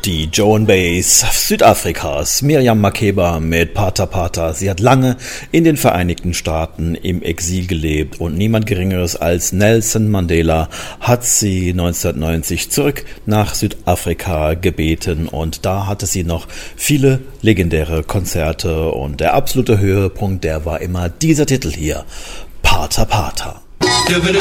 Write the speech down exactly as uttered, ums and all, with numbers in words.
Die Joan Baez Südafrikas, Miriam Makeba mit Pata Pata. Sie hat lange in den Vereinigten Staaten im Exil gelebt und niemand Geringeres als Nelson Mandela hat sie neunzehnhundertneunzig zurück nach Südafrika gebeten und da hatte sie noch viele legendäre Konzerte und der absolute Höhepunkt, der war immer dieser Titel hier, Pata Pata.